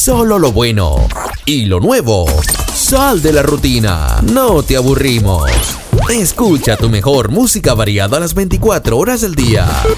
solo lo bueno y lo nuevo. Sal de la rutina, no te aburrimos. Escucha tu mejor música variada a las 24 horas del día.